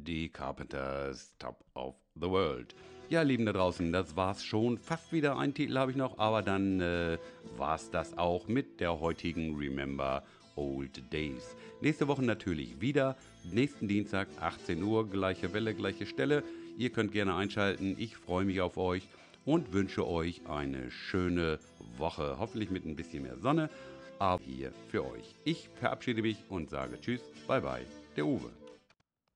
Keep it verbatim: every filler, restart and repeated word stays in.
die Carpenters, Top of the World. Ja, Lieben da draußen, das war's schon. Fast wieder ein Titel habe ich noch, aber dann äh, war's das auch mit der heutigen Remember Old Days. Nächste Woche natürlich wieder. Nächsten Dienstag, achtzehn Uhr, gleiche Welle, gleiche Stelle. Ihr könnt gerne einschalten. Ich freue mich auf euch und wünsche euch eine schöne Woche. Hoffentlich mit ein bisschen mehr Sonne, aber hier für euch. Ich verabschiede mich und sage Tschüss, bye bye, der Uwe.